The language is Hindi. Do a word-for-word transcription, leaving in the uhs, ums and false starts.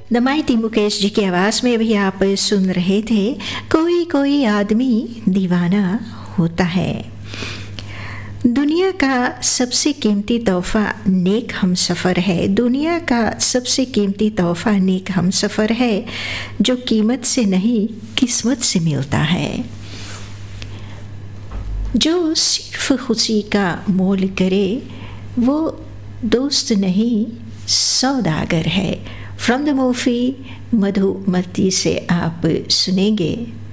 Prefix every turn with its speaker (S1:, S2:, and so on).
S1: दमाइती मुकेश जी की आवाज़ में भी आप सुन रहे थे कोई कोई आदमी दीवाना होता है। दुनिया का सबसे कीमती तोहफ़ा नेक हम सफ़र है। दुनिया का सबसे कीमती तोहफ़ा नेक हम सफ़र है, जो कीमत से नहीं किस्मत से मिलता है। जो सिर्फ खुशी का मोल करे वो दोस्त नहीं सौदागर है। फ्रॉम द मूवी मधुमती से आप सुनेंगे